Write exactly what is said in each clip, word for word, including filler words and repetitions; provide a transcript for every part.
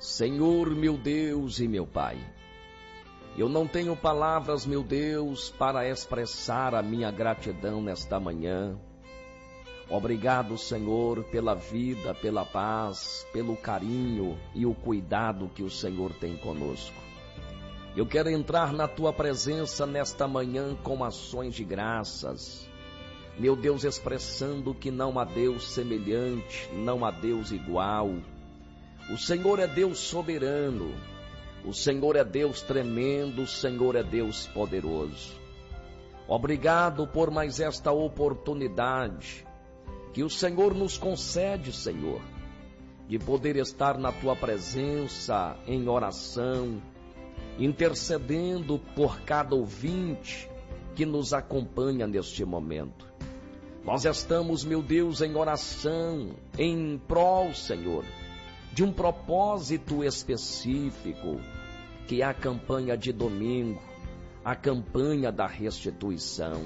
Senhor, meu Deus e meu Pai, eu não tenho palavras, meu Deus, para expressar a minha gratidão nesta manhã. Obrigado, Senhor, pela vida, pela paz, pelo carinho e o cuidado que o Senhor tem conosco. Eu quero entrar na Tua presença nesta manhã com ações de graças. Meu Deus, expressando que não há Deus semelhante, não há Deus igual. O Senhor é Deus soberano, o Senhor é Deus tremendo, o Senhor é Deus poderoso. Obrigado por mais esta oportunidade que o Senhor nos concede, Senhor, de poder estar na Tua presença em oração, intercedendo por cada ouvinte que nos acompanha neste momento. Nós estamos, meu Deus, em oração, em prol, Senhor, de um propósito específico, que é a campanha de domingo, a campanha da restituição.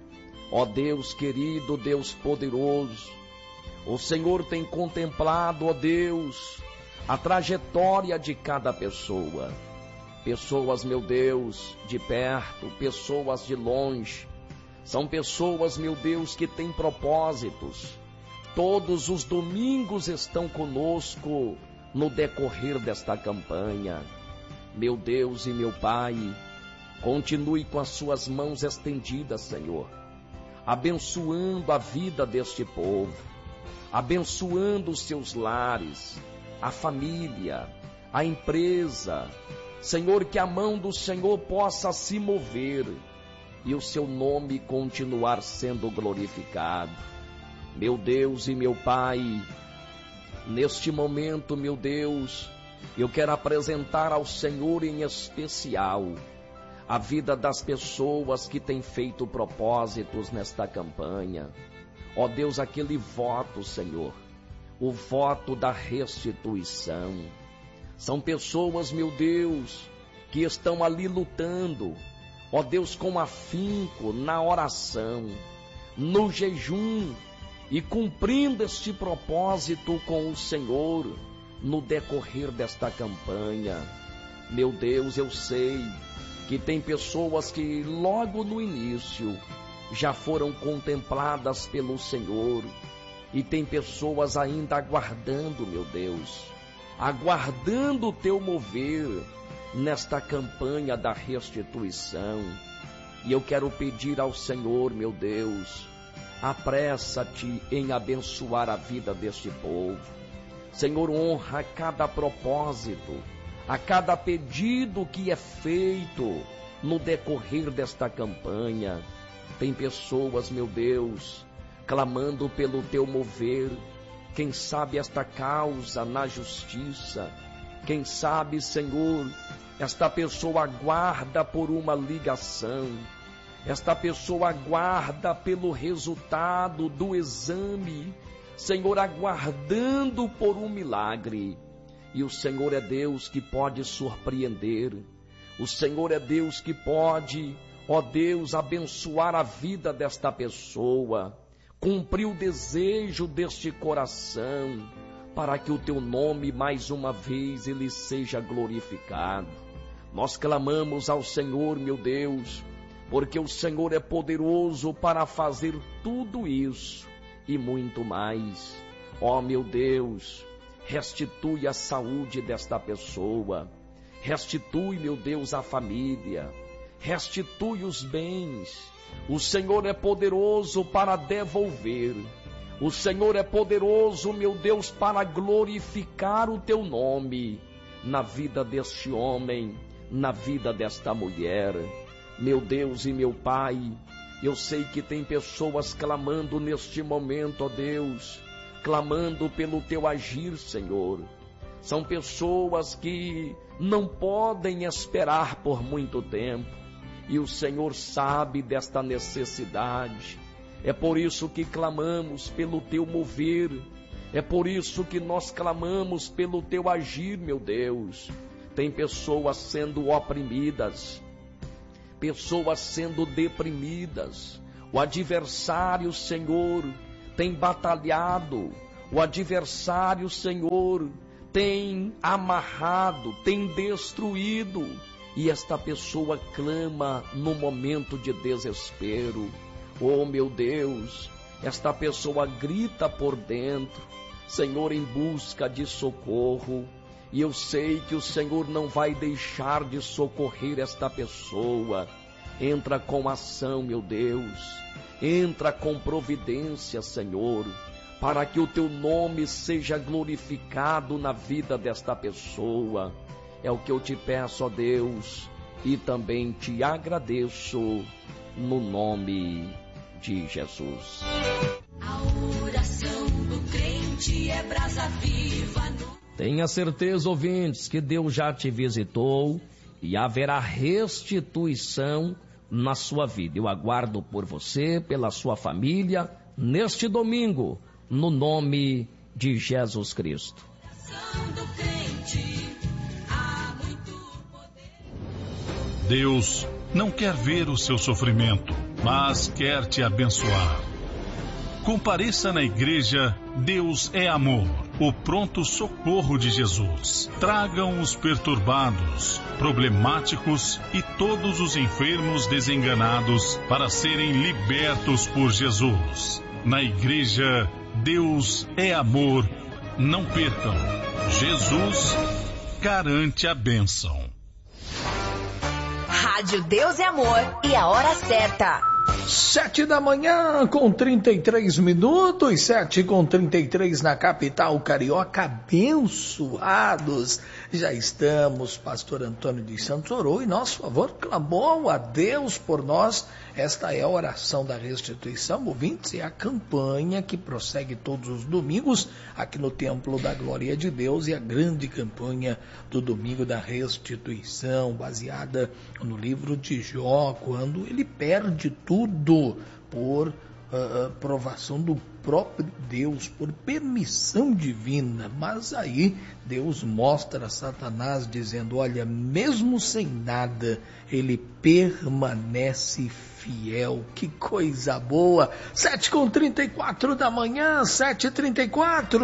Ó Deus querido, Deus poderoso, o Senhor tem contemplado, ó Deus, a trajetória de cada pessoa. Pessoas, meu Deus, de perto, pessoas de longe. São pessoas, meu Deus, que têm propósitos. Todos os domingos estão conosco no decorrer desta campanha. Meu Deus e meu Pai, continue com as suas mãos estendidas, Senhor, abençoando a vida deste povo, abençoando os seus lares, a família, a empresa. Senhor, que a mão do Senhor possa se mover e o seu nome continuar sendo glorificado. Meu Deus e meu Pai, neste momento, meu Deus, eu quero apresentar ao Senhor em especial a vida das pessoas que têm feito propósitos nesta campanha. Ó Deus, aquele voto, Senhor, o voto da restituição. São pessoas, meu Deus, que estão ali lutando, ó Deus, com afinco, na oração, no jejum, e cumprindo este propósito com o Senhor no decorrer desta campanha. Meu Deus, eu sei que tem pessoas que logo no início já foram contempladas pelo Senhor, e tem pessoas ainda aguardando, meu Deus, aguardando o Teu mover nesta campanha da restituição. E eu quero pedir ao Senhor, meu Deus, apressa-te em abençoar a vida deste povo. Senhor, honra a cada propósito, a cada pedido que é feito no decorrer desta campanha. Tem pessoas, meu Deus, clamando pelo Teu mover. Quem sabe esta causa na justiça, quem sabe, Senhor, esta pessoa aguarda por uma ligação, esta pessoa aguarda pelo resultado do exame, Senhor, aguardando por um milagre. E o Senhor é Deus que pode surpreender, o Senhor é Deus que pode, ó Deus, abençoar a vida desta pessoa, cumprir o desejo deste coração, para que o Teu nome mais uma vez ele seja glorificado. Nós clamamos ao Senhor, meu Deus, porque o Senhor é poderoso para fazer tudo isso e muito mais. Ó meu Deus, restitui a saúde desta pessoa, restitui, meu Deus, a família, restitui os bens. O Senhor é poderoso para devolver, o Senhor é poderoso, meu Deus, para glorificar o Teu nome na vida deste homem, na vida desta mulher. Meu Deus e meu Pai, eu sei que tem pessoas clamando neste momento, ó Deus, clamando pelo Teu agir, Senhor. São pessoas que não podem esperar por muito tempo, e o Senhor sabe desta necessidade. É por isso que clamamos pelo Teu mover, é por isso que nós clamamos pelo Teu agir, meu Deus. Tem pessoas sendo oprimidas, pessoas sendo deprimidas. O adversário, Senhor, tem batalhado. O adversário, Senhor, tem amarrado, tem destruído, e esta pessoa clama no momento de desespero. Oh, meu Deus, esta pessoa grita por dentro, Senhor, em busca de socorro, e eu sei que o Senhor não vai deixar de socorrer esta pessoa. Entra com ação, meu Deus, entra com providência, Senhor, para que o teu nome seja glorificado na vida desta pessoa. É o que eu te peço, ó Deus, e também te agradeço no nome de Jesus. A oração do crente é brasa viva. No... Tenha certeza, ouvintes, que Deus já te visitou e haverá restituição na sua vida. Eu aguardo por você, pela sua família, neste domingo, no nome de Jesus Cristo. Deus não quer ver o seu sofrimento, mas quer te abençoar. Compareça na igreja Deus é Amor, o pronto socorro de Jesus. Tragam os perturbados, problemáticos e todos os enfermos desenganados para serem libertos por Jesus. Na igreja Deus é Amor, não percam. Jesus garante a bênção. Rádio Deus é Amor e a hora certa. Sete da manhã com trinta e três minutos, sete com trinta e três na capital carioca, abençoados. Já estamos, pastor Antônio dos Santos orou em nosso favor, clamou a Deus por nós. Esta é a oração da restituição, ouvintes, é a campanha que prossegue todos os domingos aqui no Templo da Glória de Deus, e a grande campanha do domingo da restituição, baseada no livro de Jó, quando ele perde tudo por uh, provação do próprio Deus, por permissão divina. Mas aí Deus mostra a Satanás dizendo, olha, mesmo sem nada, ele permanece fiel. Que coisa boa! sete com trinta e quatro da manhã, sete e trinta e quatro.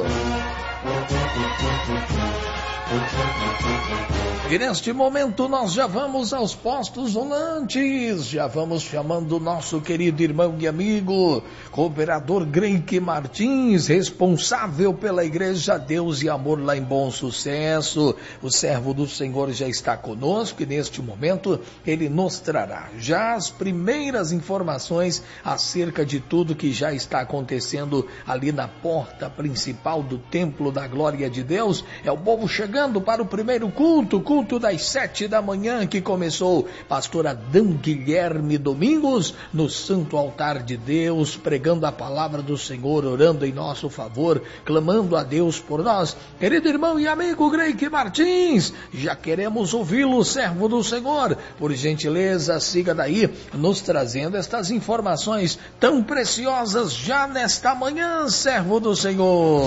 E neste momento nós já vamos aos postos volantes, já vamos chamando o nosso querido irmão e amigo, cooperador Greike Martins, responsável pela Igreja Deus e Amor lá em Bom Sucesso. O servo do Senhor já está conosco e neste momento ele nos trará já as primeiras informações acerca de tudo que já está acontecendo ali na porta principal do Templo da Glória de Deus. É o povo chegando para o primeiro culto, culto das sete da manhã, que começou. Pastor Adão Guilherme Domingos, no Santo Altar de Deus, pregando a palavra do Senhor, orando em nosso favor, clamando a Deus por nós. Querido irmão e amigo Greike Martins, já queremos ouvi-lo, servo do Senhor. Por gentileza, siga daí, nos trazendo estas informações tão preciosas já nesta manhã, servo do Senhor.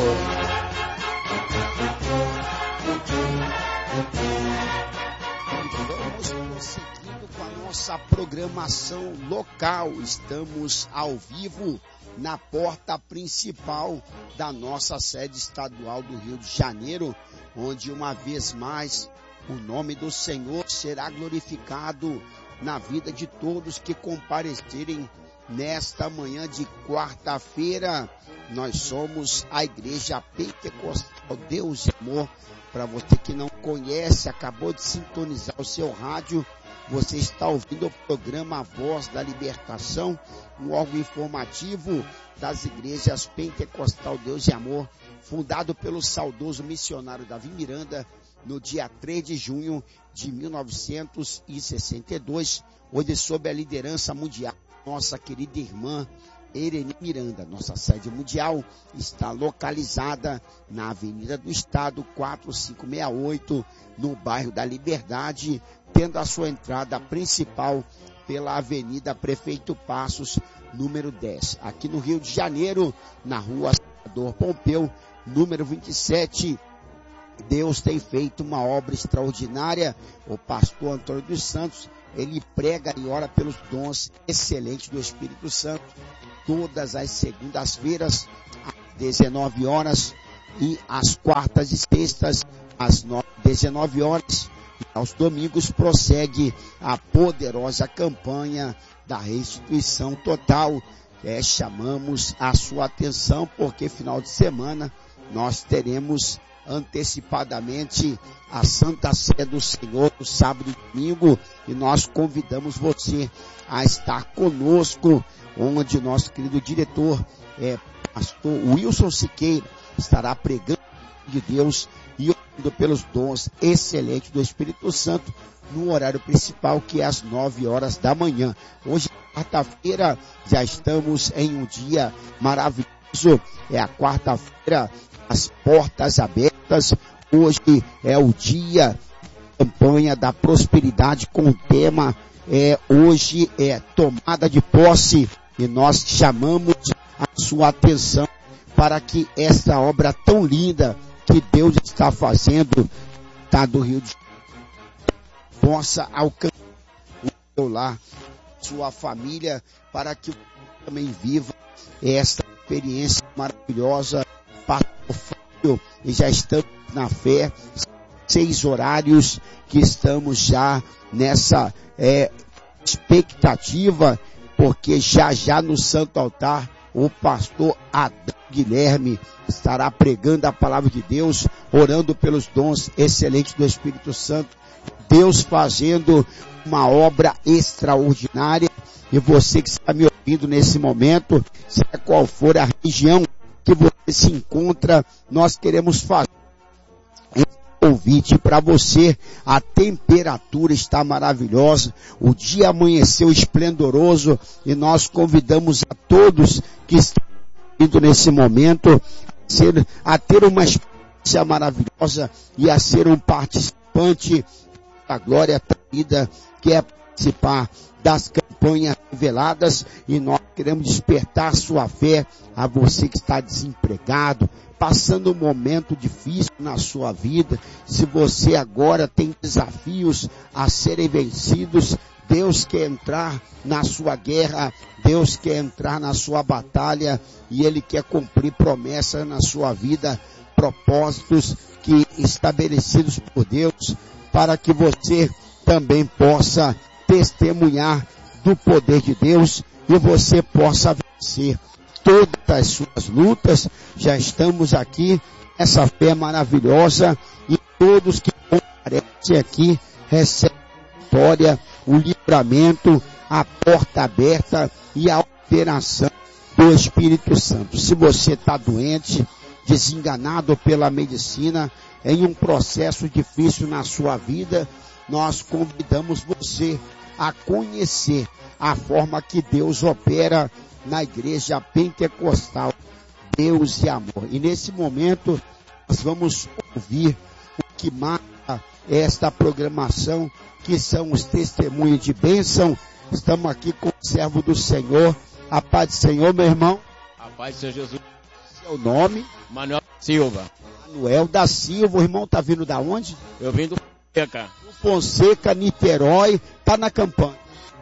Vamos prosseguindo com a nossa programação local. Estamos ao vivo na porta principal da nossa sede estadual do Rio de Janeiro, onde uma vez mais o nome do Senhor será glorificado na vida de todos que comparecerem nesta manhã de quarta-feira. Nós somos a Igreja Pentecostal Deus e Amor. Para você que não conhece, acabou de sintonizar o seu rádio, você está ouvindo o programa Voz da Libertação, um órgão informativo das Igrejas Pentecostal Deus e Amor, fundado pelo saudoso missionário Davi Miranda, no dia três de junho de mil novecentos e sessenta e dois, onde sob a liderança mundial, nossa querida irmã Ereni Miranda. Nossa sede mundial está localizada na Avenida do Estado quatrocentos e sessenta e oito, no bairro da Liberdade, tendo a sua entrada principal pela Avenida Prefeito Passos, número dez. Aqui no Rio de Janeiro, na rua Senador Pompeu, número vinte e sete, Deus tem feito uma obra extraordinária. O pastor Antônio dos Santos, ele prega e ora pelos dons excelentes do Espírito Santo, todas as segundas-feiras, às dezenove horas, e às quartas e sextas, às dezenove horas. E aos domingos prossegue a poderosa campanha da restituição total. É, chamamos a sua atenção porque final de semana nós teremos antecipadamente a Santa Ceia do Senhor no sábado e domingo, e nós convidamos você a estar conosco, onde nosso querido diretor, é, pastor Wilson Siqueira, estará pregando de Deus e orando pelos dons excelentes do Espírito Santo no horário principal, que é às nove horas da manhã. Hoje, quarta-feira, já estamos em um dia maravilhoso, é a quarta-feira, as portas abertas. Hoje é o dia campanha da prosperidade com o tema, é, hoje é tomada de posse, e nós chamamos a sua atenção para que essa obra tão linda que Deus está fazendo, tá, do Rio de Janeiro, possa alcançar o seu lar, sua família, para que também viva essa experiência maravilhosa. E já estamos na fé, seis horários que estamos já nessa é, expectativa, porque já já no Santo Altar o pastor Adão Guilherme estará pregando a palavra de Deus, orando pelos dons excelentes do Espírito Santo, Deus fazendo uma obra extraordinária. E você que está me ouvindo nesse momento, seja qual for a região que você se encontra, nós queremos fazer esse convite para você. A temperatura está maravilhosa, o dia amanheceu esplendoroso, e nós convidamos a todos que estão indo nesse momento a, ser, a ter uma experiência maravilhosa e a ser um participante da glória da vida, que é participar das campanhas reveladas. E nós queremos despertar sua fé a você que está desempregado, passando um momento difícil na sua vida. Se você agora tem desafios a serem vencidos, Deus quer entrar na sua guerra, Deus quer entrar na sua batalha, e Ele quer cumprir promessas na sua vida, propósitos que estabelecidos por Deus, para que você também possa testemunhar do poder de Deus e você possa vencer todas as suas lutas. Já estamos aqui, essa fé maravilhosa, e todos que comparecem aqui recebem a vitória, o livramento, a porta aberta e a operação do Espírito Santo. Se você está doente, desenganado pela medicina, em um processo difícil na sua vida, nós convidamos você a conhecer a forma que Deus opera na igreja pentecostal, Deus e Amor. E nesse momento nós vamos ouvir o que marca esta programação, que são os testemunhos de bênção. Estamos aqui com o servo do Senhor. A paz do Senhor, meu irmão. A paz do Senhor Jesus. Seu nome? Manuel Silva. Manuel da Silva. O irmão tá vindo da onde? Eu vim do Fonseca. Do Fonseca, Niterói. Tá na campanha.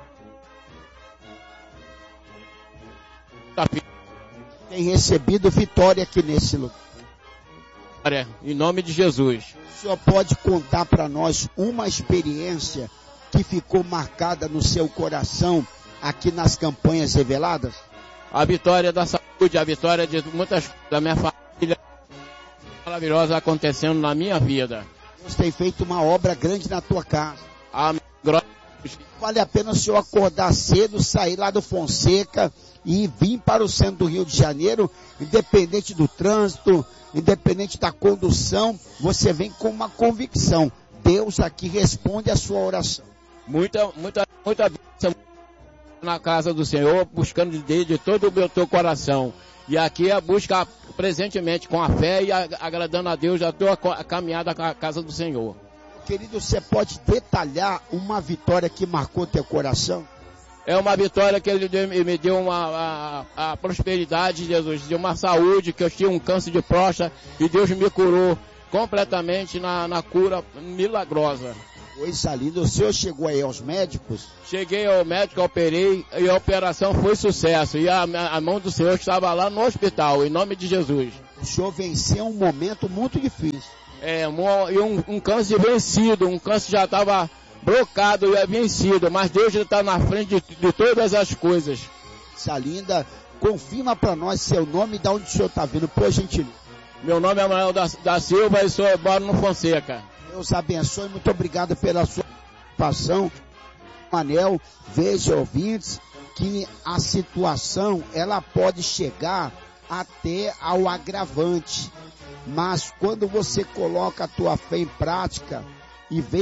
Tá. Tem recebido vitória aqui nesse lugar. Em nome de Jesus. O senhor pode contar para nós uma experiência que ficou marcada no seu coração aqui nas campanhas reveladas? A vitória da saúde, a vitória de muitas da minha família maravilhosa acontecendo na minha vida. Deus tem feito uma obra grande na tua casa. A Vale a pena o senhor acordar cedo, sair lá do Fonseca e vir para o centro do Rio de Janeiro, independente do trânsito, independente da condução, você vem com uma convicção. Deus aqui responde a sua oração. Muita, muita, muita bênção na casa do Senhor, buscando de, de todo o meu teu coração. E aqui a busca presentemente com a fé e a, agradando a Deus a tua caminhada com a casa do Senhor. Querido, você pode detalhar uma vitória que marcou teu coração? É uma vitória que Ele deu, me deu uma, a, a prosperidade, Jesus, de uma saúde, que eu tinha um câncer de próstata e Deus me curou completamente na, na cura milagrosa. Coisa linda. O senhor chegou aí aos médicos? Cheguei ao médico, operei e a operação foi sucesso. E a, a mão do Senhor estava lá no hospital, em nome de Jesus. o senhor venceu um momento muito difícil. É, um, um, um câncer vencido, um câncer já estava brocado e vencido, mas Deus já está na frente de, de todas as coisas. Essa linda, confirma para nós seu nome e de onde o senhor está vindo, por gentileza. Meu nome é Manuel da, da Silva e sou moro no Fonseca. Deus abençoe, muito obrigado pela sua participação. Manel, veja, ouvintes, que a situação, ela pode chegar até ao agravante. Mas quando você coloca a tua fé em prática e vem